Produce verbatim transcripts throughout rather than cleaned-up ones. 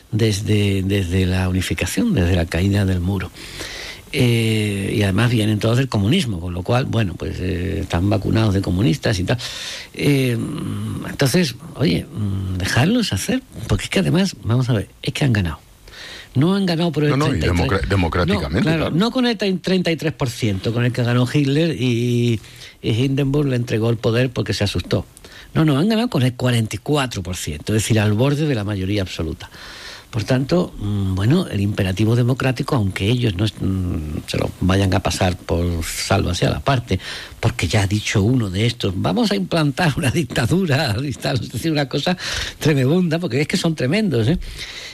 desde, desde la unificación, desde la caída del muro. Eh, y además vienen todos del comunismo, con lo cual, bueno, pues eh, están vacunados de comunistas y tal. Eh, entonces, oye, dejarlos hacer, porque es que además, vamos a ver, es que han ganado. No han ganado por el no, no, treinta y tres por ciento. Democr- democráticamente. No, claro, claro. no con el treinta y tres por ciento con el que ganó Hitler y, y Hindenburg le entregó el poder porque se asustó. No, no, han ganado con el cuarenta y cuatro por ciento, es decir, al borde de la mayoría absoluta. Por tanto, bueno, el imperativo democrático, aunque ellos no se lo vayan a pasar por sálvase a la parte, porque ya ha dicho uno de estos, vamos a implantar una dictadura, es decir, una cosa tremenda, porque es que son tremendos, ¿eh?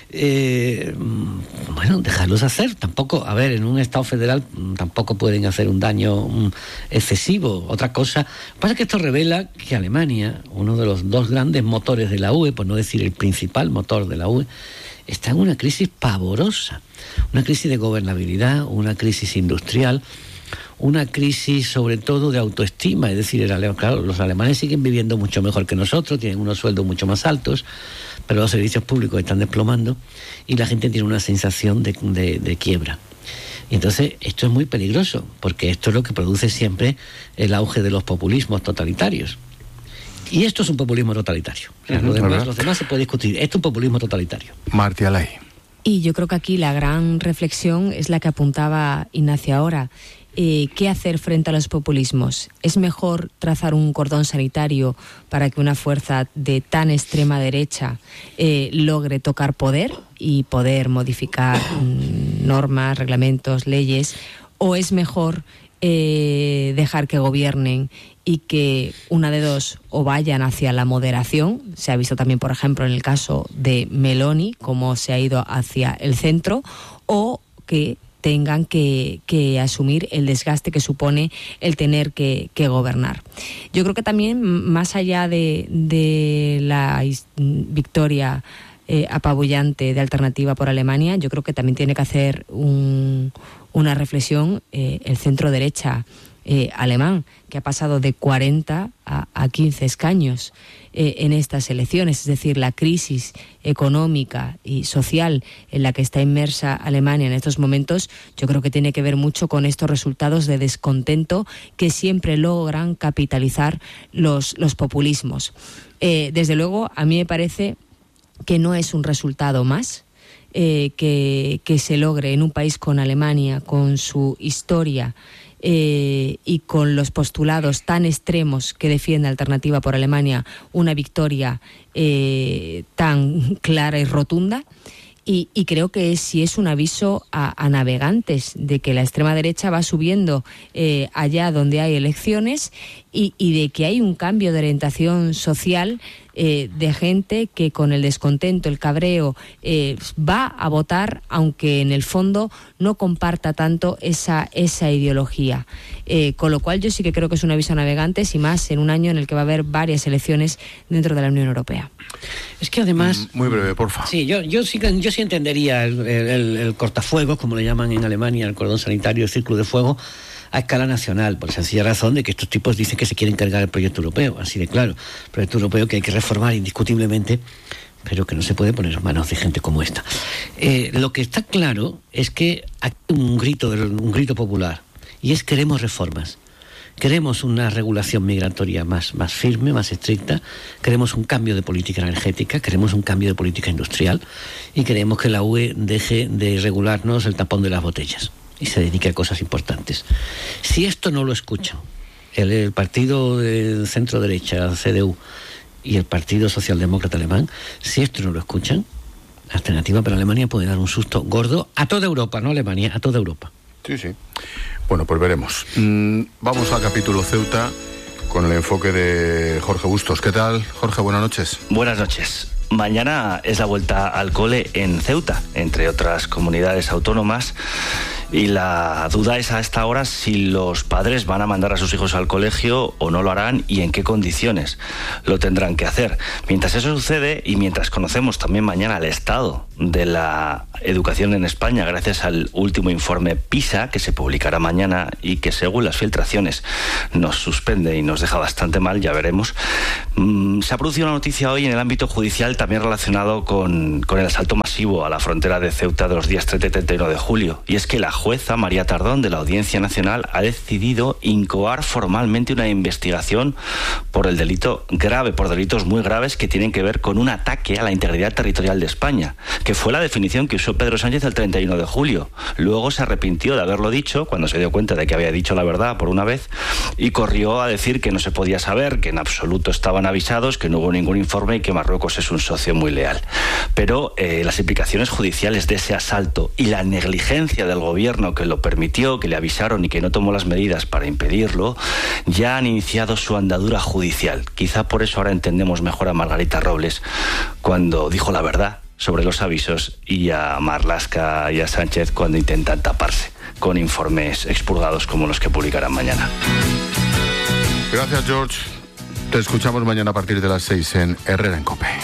Eh, bueno, dejarlos hacer. Tampoco, a ver, en un Estado federal tampoco pueden hacer un daño um, excesivo. Otra cosa, lo que pasa es que esto revela que Alemania, uno de los dos grandes motores de la U E, por no decir el principal motor de la U E, está en una crisis pavorosa, una crisis de gobernabilidad, una crisis industrial, una crisis sobre todo de autoestima. Es decir, el, claro, los alemanes siguen viviendo mucho mejor que nosotros, tienen unos sueldos mucho más altos, pero los servicios públicos están desplomando y la gente tiene una sensación de, de, de quiebra. Y entonces esto es muy peligroso, porque esto es lo que produce siempre el auge de los populismos totalitarios. Y esto es un populismo totalitario. O sea, uh-huh, lo demás, los demás se puede discutir. Esto es un populismo totalitario. Martí Alay. Y yo creo que aquí la gran reflexión es la que apuntaba Ignacio ahora. Eh, ¿Qué hacer frente a los populismos? ¿Es mejor trazar un cordón sanitario para que una fuerza de tan extrema derecha eh, logre tocar poder y poder modificar mm, normas, reglamentos, leyes? ¿O es mejor eh, dejar que gobiernen y que una de dos o vayan hacia la moderación? Se ha visto también, por ejemplo, en el caso de Meloni, cómo se ha ido hacia el centro, o que tengan que, que asumir el desgaste que supone el tener que, que gobernar. Yo creo que también, más allá de, de la victoria eh, apabullante de Alternativa por Alemania, yo creo que también tiene que hacer un, una reflexión eh, el centro derecha eh, alemán, que ha pasado de cuarenta a, a quince escaños eh, en estas elecciones. Es decir, la crisis económica y social en la que está inmersa Alemania en estos momentos, yo creo que tiene que ver mucho con estos resultados de descontento que siempre logran capitalizar los, los populismos. Eh, desde luego, a mí me parece que no es un resultado más eh, que, que se logre en un país con Alemania, con su historia, Eh, y con los postulados tan extremos que defiende Alternativa por Alemania, una victoria eh, tan clara y rotunda. Y, y creo que sí es un aviso a, a navegantes de que la extrema derecha va subiendo eh, allá donde hay elecciones y, y de que hay un cambio de orientación social eh, de gente que con el descontento, el cabreo, eh, va a votar, aunque en el fondo no comparta tanto esa, esa ideología. Eh, con lo cual yo sí que creo que es un aviso a navegantes, y más en un año en el que va a haber varias elecciones dentro de la Unión Europea. Es que además... Muy breve, por favor. Sí, yo, yo, sí, yo sí entendería el, el, el cortafuegos, como le llaman en Alemania, el cordón sanitario, el círculo de fuego, a escala nacional, por sencilla razón de que estos tipos dicen que se quieren cargar el proyecto europeo, así de claro. El proyecto europeo que hay que reformar indiscutiblemente, pero que no se puede poner en manos de gente como esta. Eh, lo que está claro es que hay un grito, un grito popular, y es: queremos reformas. Queremos una regulación migratoria más, más firme, más estricta, queremos un cambio de política energética, queremos un cambio de política industrial, y queremos que la U E deje de regularnos el tapón de las botellas y se dedique a cosas importantes. Si esto no lo escuchan el, el partido de centro derecha, C D U, y el Partido Socialdemócrata Alemán, si esto no lo escuchan, Alternativa para Alemania puede dar un susto gordo a toda Europa, no a Alemania, a toda Europa. Sí, sí. Bueno, pues veremos. Mm, vamos al capítulo Ceuta con el enfoque de Jorge Bustos. ¿Qué tal, Jorge? Buenas noches. Buenas noches. Mañana es la vuelta al cole en Ceuta, entre otras comunidades autónomas, y la duda es a esta hora si los padres van a mandar a sus hijos al colegio o no lo harán, y en qué condiciones lo tendrán que hacer. Mientras eso sucede, y mientras conocemos también mañana el estado de la educación en España gracias al último informe PISA, que se publicará mañana y que según las filtraciones nos suspende y nos deja bastante mal, ya veremos, mm, se ha producido una noticia hoy en el ámbito judicial judicial también relacionado con, con el asalto masivo a la frontera de Ceuta de los días treinta y treinta y uno de julio. Y es que la jueza María Tardón de la Audiencia Nacional ha decidido incoar formalmente una investigación por el delito grave, por delitos muy graves que tienen que ver con un ataque a la integridad territorial de España, que fue la definición que usó Pedro Sánchez el treinta y uno de julio. Luego se arrepintió de haberlo dicho cuando se dio cuenta de que había dicho la verdad por una vez y corrió a decir que no se podía saber, que en absoluto estaban avisados, que no hubo ningún informe y que Marruecos es un socio muy leal. Pero eh, las implicaciones judiciales de ese asalto y la negligencia del gobierno que lo permitió, que le avisaron y que no tomó las medidas para impedirlo, ya han iniciado su andadura judicial. Quizá por eso ahora entendemos mejor a Margarita Robles cuando dijo la verdad sobre los avisos y a Marlaska y a Sánchez cuando intentan taparse con informes expurgados como los que publicarán mañana. Gracias, George. Te escuchamos mañana a partir de las seis en Herrera en COPE.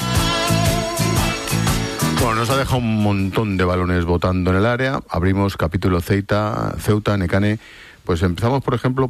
Bueno, nos ha dejado un montón de balones botando en el área. Abrimos capítulo Ceuta, Ceuta, Necane. Pues empezamos, por ejemplo,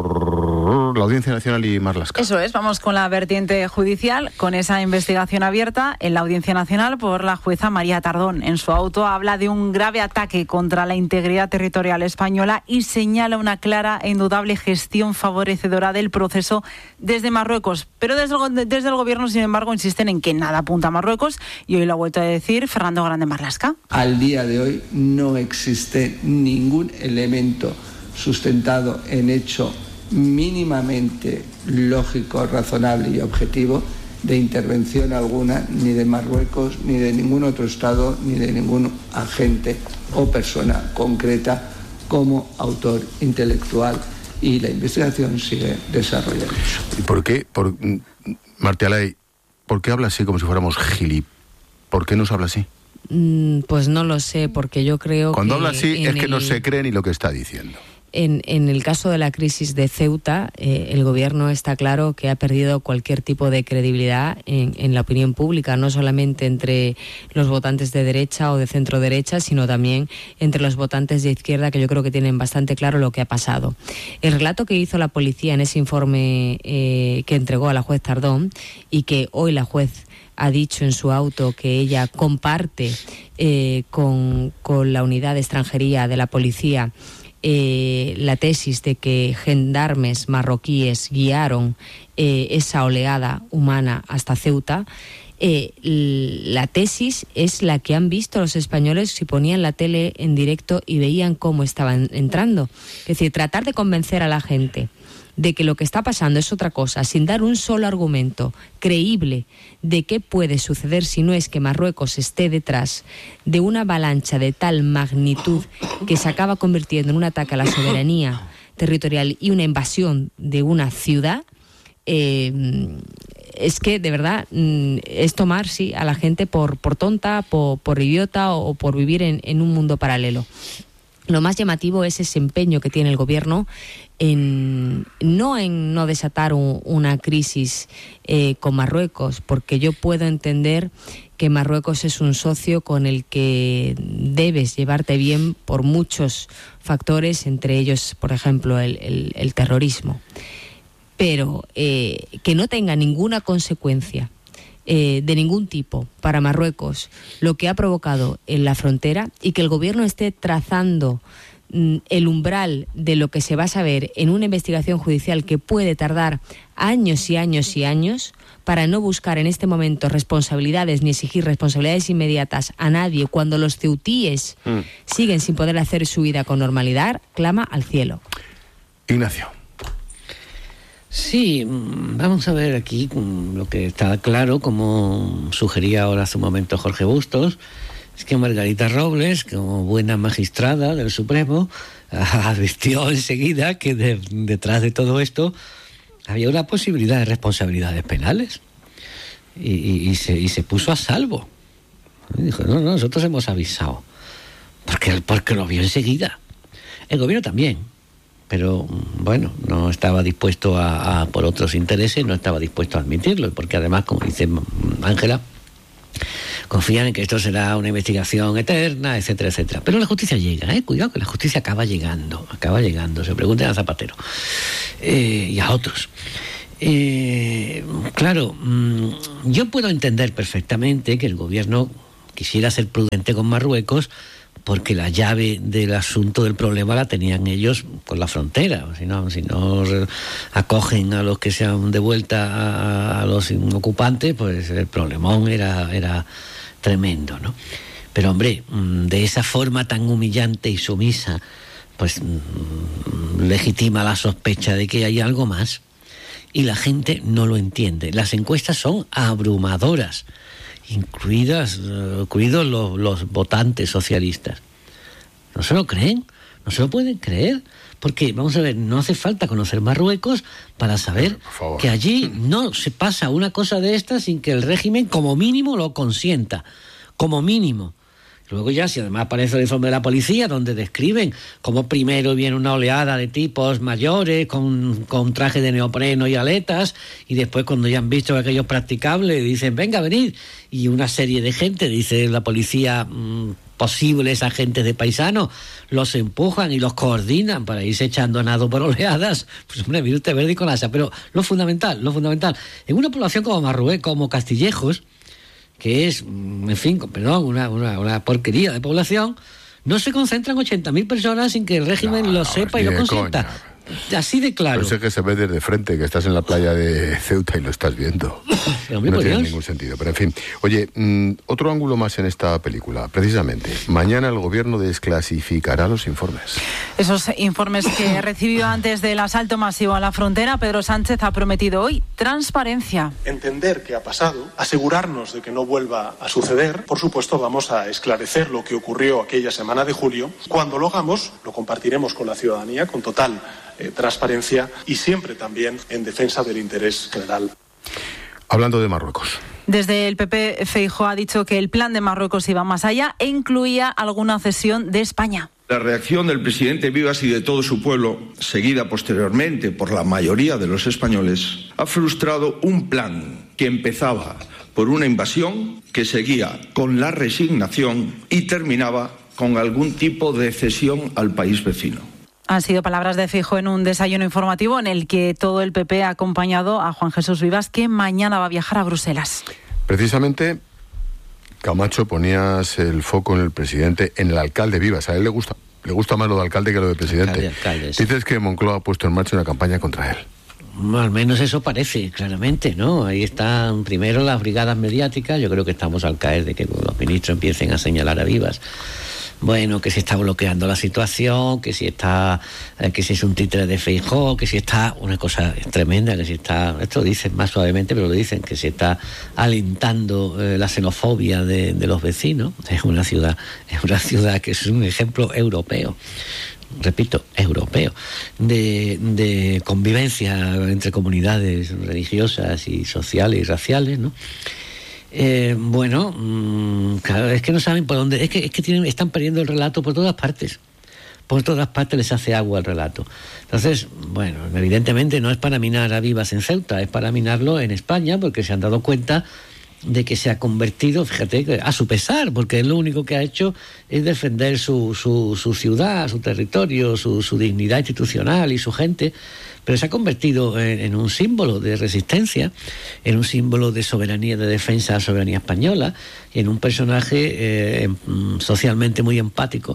por la Audiencia Nacional y Marlaska. Eso es, vamos con la vertiente judicial, con esa investigación abierta en la Audiencia Nacional por la jueza María Tardón. En su auto habla de un grave ataque contra la integridad territorial española y señala una clara e indudable gestión favorecedora del proceso desde Marruecos. Pero desde el, desde el Gobierno, sin embargo, insisten en que nada apunta a Marruecos y hoy lo ha vuelto a decir Fernando Grande Marlaska. Al día de hoy no existe ningún elemento sustentado en hecho mínimamente lógico, razonable y objetivo de intervención alguna ni de Marruecos, ni de ningún otro Estado, ni de ningún agente o persona concreta como autor intelectual, y la investigación sigue desarrollándose. ¿Y por qué, por, Martí Alay, por qué habla así como si fuéramos gilip? ¿Por qué nos habla así? Mm, pues no lo sé, porque yo creo Cuando que... habla así es que el... no se cree ni lo que está diciendo. En, en el caso de la crisis de Ceuta, eh, el gobierno está claro que ha perdido cualquier tipo de credibilidad en, en la opinión pública, no solamente entre los votantes de derecha o de centro derecha, sino también entre los votantes de izquierda, que yo creo que tienen bastante claro lo que ha pasado. El relato que hizo la policía en ese informe eh, que entregó a la juez Tardón, y que hoy la juez ha dicho en su auto que ella comparte eh, con, con la unidad de extranjería de la policía, Eh, la tesis de que gendarmes marroquíes guiaron eh, esa oleada humana hasta Ceuta, eh, la tesis es la que han visto los españoles si ponían la tele en directo y veían cómo estaban entrando. Es decir, tratar de convencer a la gente de que lo que está pasando es otra cosa, sin dar un solo argumento creíble de qué puede suceder si no es que Marruecos esté detrás de una avalancha de tal magnitud que se acaba convirtiendo en un ataque a la soberanía territorial y una invasión de una ciudad, eh, es que de verdad es tomar sí, a la gente por, por tonta, por, por idiota o, o por vivir en, en un mundo paralelo. Lo más llamativo es ese empeño que tiene el gobierno en no en no desatar un, una crisis eh, con Marruecos, porque yo puedo entender que Marruecos es un socio con el que debes llevarte bien por muchos factores, entre ellos, por ejemplo, el, el, el terrorismo. Pero eh, que no tenga ninguna consecuencia Eh, de ningún tipo para Marruecos lo que ha provocado en la frontera, y que el gobierno esté trazando mm, el umbral de lo que se va a saber en una investigación judicial que puede tardar años y años y años, para no buscar en este momento responsabilidades ni exigir responsabilidades inmediatas a nadie cuando los ceutíes mm. siguen sin poder hacer su vida con normalidad, clama al cielo. Ignacio. Sí, vamos a ver aquí lo que está claro, como sugería ahora hace un momento Jorge Bustos, es que Margarita Robles, como buena magistrada del Supremo, advirtió enseguida que de, detrás de todo esto había una posibilidad de responsabilidades penales y, y, y, se, y se puso a salvo. Y dijo, no, no, nosotros hemos avisado, porque, porque lo vio enseguida. El gobierno también. Pero, bueno, no estaba dispuesto a, a, por otros intereses, no estaba dispuesto a admitirlo, porque además, como dice Ángela, confían en que esto será una investigación eterna, etcétera, etcétera. Pero la justicia llega, ¿eh? Cuidado que la justicia acaba llegando, acaba llegando, se pregunten a Zapatero eh, y a otros. Eh, claro, mmm, yo puedo entender perfectamente que el gobierno quisiera ser prudente con Marruecos, porque la llave del asunto del problema la tenían ellos con la frontera. Si no, si no acogen a los que se han de vuelta a, a los ocupantes, pues el problemón era, era tremendo, ¿no? Pero hombre, de esa forma tan humillante y sumisa, pues legitima la sospecha de que hay algo más. Y la gente no lo entiende. Las encuestas son abrumadoras, incluidas, uh, incluidos los, los votantes socialistas. ¿No se lo creen? ¿No se lo pueden creer? Porque, vamos a ver, no hace falta conocer Marruecos para saber que allí no se pasa una cosa de esta sin que el régimen como mínimo lo consienta. Como mínimo. Luego ya, si además aparece el informe de la policía, donde describen cómo primero viene una oleada de tipos mayores con, con traje de neopreno y aletas, y después cuando ya han visto que aquello es practicable, dicen, venga, venid. Y una serie de gente, dice la policía, mmm, posibles agentes de paisanos, los empujan y los coordinan para irse echando a nado por oleadas. Pues hombre, mire usted, verde y con asa. Pero lo fundamental, lo fundamental, en una población como Marruecos, como Castillejos, que es, en fin, perdón, una, una, una porquería de población, no se concentran ochenta mil personas sin que el régimen no, lo sepa y lo consienta. Coña. Así de claro. Pero sé que se ve desde frente, que estás en la playa de Ceuta y lo estás viendo. No tiene Dios. ningún sentido, pero en fin. Oye, mmm, otro ángulo más en esta película. Precisamente, mañana el gobierno desclasificará los informes. Esos informes que recibió antes del asalto masivo a la frontera, Pedro Sánchez ha prometido hoy transparencia. Entender qué ha pasado, asegurarnos de que no vuelva a suceder. Por supuesto, vamos a esclarecer lo que ocurrió aquella semana de julio. Cuando lo hagamos, lo compartiremos con la ciudadanía, con total Eh, transparencia y siempre también en defensa del interés general. Hablando de Marruecos. Desde el P P, Feijóo ha dicho que el plan de Marruecos iba más allá e incluía alguna cesión de España. La reacción del presidente Vivas y de todo su pueblo, seguida posteriormente por la mayoría de los españoles, ha frustrado un plan que empezaba por una invasión, que seguía con la resignación y terminaba con algún tipo de cesión al país vecino. Han sido palabras de Feijóo en un desayuno informativo en el que todo el P P ha acompañado a Juan Jesús Vivas, que mañana va a viajar a Bruselas. Precisamente, Camacho, ponías el foco en el presidente, en el alcalde Vivas. A él le gusta, le gusta más lo de alcalde que lo de presidente. Alcalde, alcalde, sí. Dices que Moncloa ha puesto en marcha una campaña contra él. Al menos eso parece, claramente, ¿no? Ahí están primero las brigadas mediáticas. Yo creo que estamos al caer de que los ministros empiecen a señalar a Vivas. Bueno, que se está bloqueando la situación, que si está, que si es un títere de Feijóo, que si está, una cosa tremenda, que si está, esto lo dicen más suavemente, pero lo dicen, que se está alentando eh, la xenofobia de, de los vecinos. Es una ciudad, es una ciudad que es un ejemplo europeo. Repito, europeo, de, de convivencia entre comunidades religiosas y sociales y raciales, ¿no? Eh, bueno, mmm, claro, es que no saben por dónde, es que, es que tienen, están perdiendo el relato por todas partes. Por todas partes les hace agua el relato. Entonces, bueno, evidentemente no es para minar a Vivas en Ceuta, es para minarlo en España, porque se han dado cuenta de que se ha convertido, fíjate, a su pesar, porque él lo único que ha hecho es defender su, su, su ciudad, su territorio, su, su dignidad institucional y su gente, pero se ha convertido en, en un símbolo de resistencia, en un símbolo de soberanía, de defensa de la soberanía española, y en un personaje eh, socialmente muy empático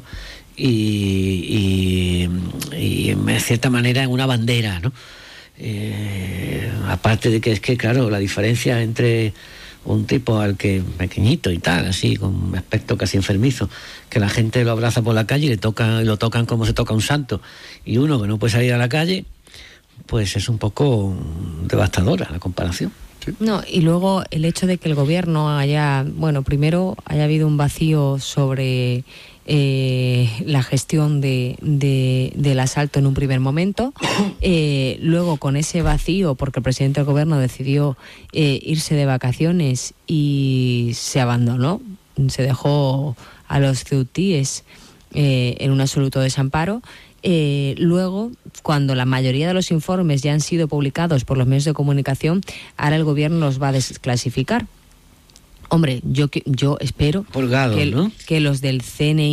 y, y, y en cierta manera en una bandera, ¿no? Eh, aparte de que es que, claro, la diferencia entre un tipo al que pequeñito y tal, así, con un aspecto casi enfermizo, que la gente lo abraza por la calle y le toca, lo tocan como se toca un santo, y uno que no puede salir a la calle, pues es un poco devastadora la comparación. ¿Sí? No, y luego el hecho de que el gobierno haya, bueno, primero haya habido un vacío sobre eh, la gestión de, de, del asalto en un primer momento, eh, luego con ese vacío, porque el presidente del gobierno decidió eh, irse de vacaciones y se abandonó, se dejó a los ceutíes eh, en un absoluto desamparo. Eh, luego, cuando la mayoría de los informes ya han sido publicados por los medios de comunicación, ahora el gobierno los va a desclasificar. Hombre, yo yo espero Polgado, que, ¿no? que los del C N I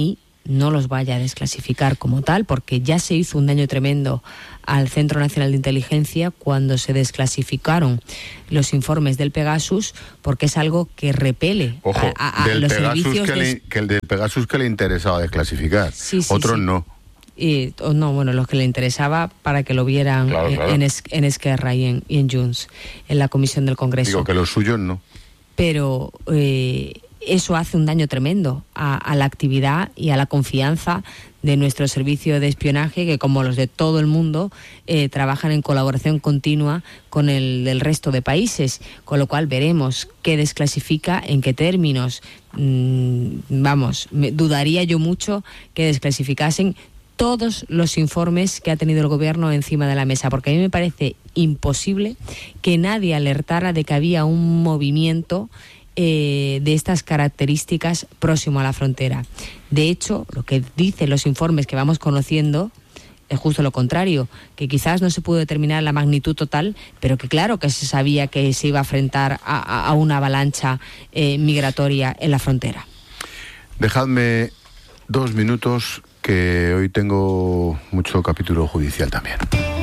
no los vaya a desclasificar como tal, porque ya se hizo un daño tremendo al Centro Nacional de Inteligencia cuando se desclasificaron los informes del Pegasus, porque es algo que repele Ojo, a, a, a del los Pegasus servicios... que, de... le, que el del Pegasus que le interesaba desclasificar, sí, sí, otros sí. no. Y, o no, bueno, los que le interesaba para que lo vieran claro, en, claro. en, es, en Esquerra y en, y en Junts, en la comisión del Congreso. Digo que los suyos no. Pero eh, eso hace un daño tremendo a, a la actividad y a la confianza de nuestro servicio de espionaje, que como los de todo el mundo eh, trabajan en colaboración continua con el del resto de países, con lo cual veremos qué desclasifica, en qué términos. Mm, vamos, me, dudaría yo mucho que desclasificasen todos los informes que ha tenido el gobierno encima de la mesa, porque a mí me parece imposible que nadie alertara de que había un movimiento eh, de estas características próximo a la frontera. De hecho, lo que dicen los informes que vamos conociendo es justo lo contrario, que quizás no se pudo determinar la magnitud total, pero que claro que se sabía que se iba a enfrentar a, a una avalancha eh, migratoria en la frontera. Dejadme dos minutos, que hoy tengo mucho capítulo judicial también.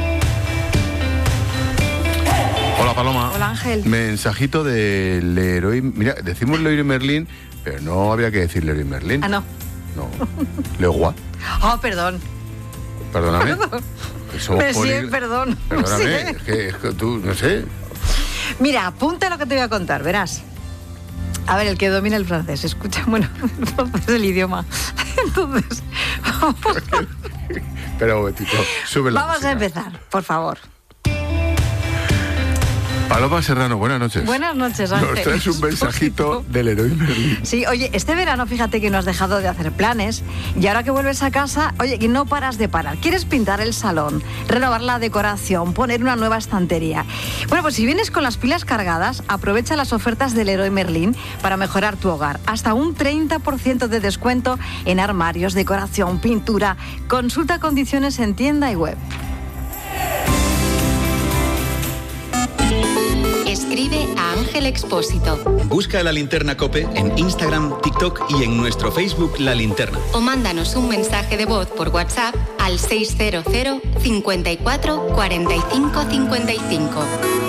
Hola, Paloma. Hola, Ángel. Mensajito de Leroy... Mira, decimos Leroy Merlin, pero no había que decir Leroy Merlin. Ah, no. No. Leroy. Oh, perdón. Perdóname. Perdón. Que somos Me poli- sí, perdón. Perdóname, Sí. es, que, es que tú, no sé. Mira, apunta lo que te voy a contar, verás. A ver, el que domina el francés, escucha, bueno, es el idioma. Entonces, Pero un momentito, sube la vamos música. a empezar, por favor. Paloma Serrano, buenas noches. Buenas noches, Ángel. Nos traes un mensajito del Leroy Merlin. Sí, oye, este verano fíjate que no has dejado de hacer planes y ahora que vuelves a casa, oye, que no paras de parar. ¿Quieres pintar el salón, renovar la decoración, poner una nueva estantería? Bueno, pues si vienes con las pilas cargadas, aprovecha las ofertas del Leroy Merlin para mejorar tu hogar. Hasta un treinta por ciento de descuento en armarios, decoración, pintura. Consulta condiciones en tienda y web. Escribe a Ángel Expósito. Busca La Linterna COPE en Instagram, TikTok y en nuestro Facebook La Linterna. O mándanos un mensaje de voz por WhatsApp al seis cero cero, cincuenta y cuatro, cuarenta y cinco, cincuenta y cinco.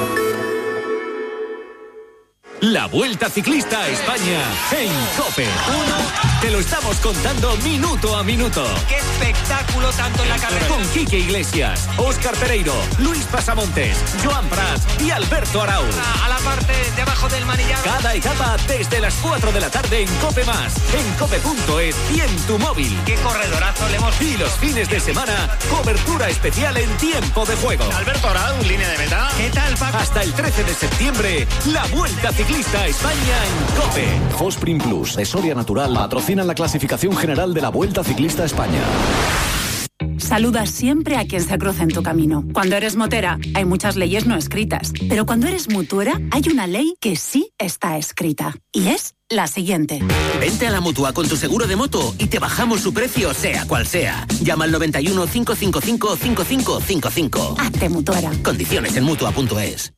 La Vuelta Ciclista a España en COPE. Uno, te lo estamos contando minuto a minuto. ¡Qué espectáculo tanto en la carrera! Con Quique Iglesias, Óscar Pereiro, Luis Pasamontes, Joan Prats y Alberto Arauz. A la parte de abajo del manillar. Cada etapa desde las cuatro de la tarde en COPE Más, en cope punto es y en tu móvil. ¡Qué corredorazo le hemos Y los fines de semana, cobertura especial en tiempo de juego. Alberto Arauz, línea de meta. ¿Qué tal, Paco? Hasta el trece de septiembre, la Vuelta Ciclista a España en COPE. Fosprin Plus de Soria Natural patrocina la clasificación general de la Vuelta Ciclista a España. Saluda siempre a quien se cruza en tu camino. Cuando eres motera, hay muchas leyes no escritas. Pero cuando eres mutuera, hay una ley que sí está escrita. Y es la siguiente. Vente a la Mutua con tu seguro de moto y te bajamos su precio, sea cual sea. Llama al noventa y uno, cinco cinco cinco, cinco cinco cinco cinco. Hazte mutuera. Condiciones en mutua punto es.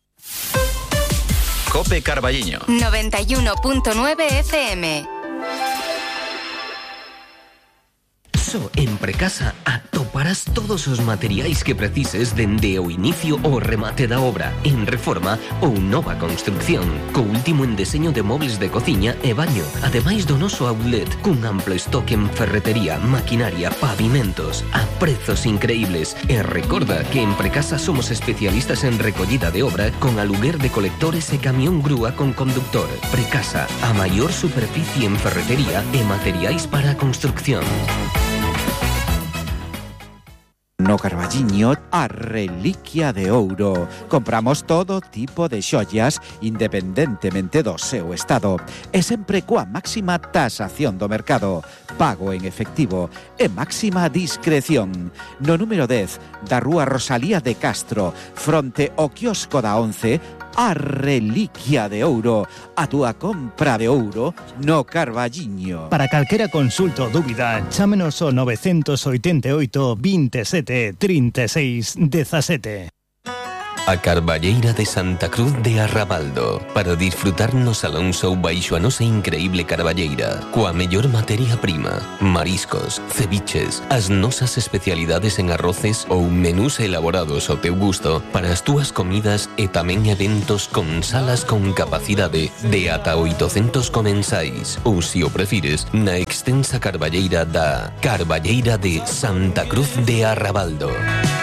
COPE Carballiño. noventa y uno punto nueve F M. En Precasa atoparás todos os materiais que precises dende o inicio ou remate da obra, en reforma ou nova construcción, co último en deseño de mobles de cociña e baño, ademais do noso outlet, cun amplo stock en ferretería, maquinaria, pavimentos, a prezos increíbles. E recorda que en Precasa somos especialistas en recollida de obra con aluguer de colectores e camión grúa con conductor. Precasa, a maior superficie en ferretería e materiais para a construcción. No Carballiño, a reliquia de ouro. Compramos todo tipo de xoias independentemente do seu estado e sempre coa máxima tasación do mercado, pago en efectivo e máxima discreción. No número dez da rúa Rosalía de Castro, fronte ao quiosco da once, a reliquia de ouro, a túa compra de ouro no Carballiño. Para calquera consulta ou dúbida, chámenos ao novecientos oitenta e oito, veintisiete, trinta e seis, dezasete. a Carballeira de Santa Cruz de Arrabaldo para disfrutar no salón show baixo a nosa increíble Carballeira coa mellor materia prima, mariscos, ceviches, as nosas especialidades en arroces ou menús elaborados ao teu gusto para as túas comidas e tamén eventos con salas con capacidade de ata oitocentos comensais ou, se o prefires, na extensa Carballeira da Carballeira de Santa Cruz de Arrabaldo.